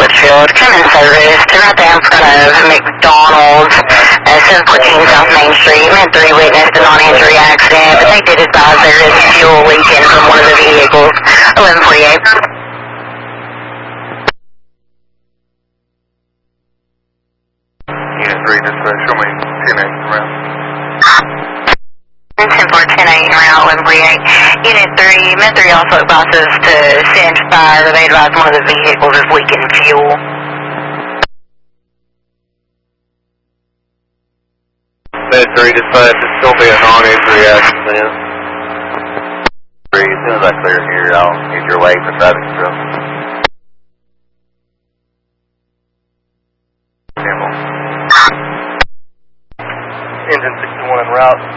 Litchfield, come in service to right there in front of McDonald's, 714 South Main Street. Met 3 witnessed a non-injury accident, but they did advise there is fuel leaking from one of the vehicles. 1148. Unit 3, just show me 10-8 around. 10-4, 10-8 around 1148. Unit 3, Met 3 also advises to send fire. They advise one of the vehicles is leaking fuel. Med 3, dispatch, it's going to be a non-injury accident. 3, as soon as I clear here, I'll need your way for traffic control. Engine 61 en route.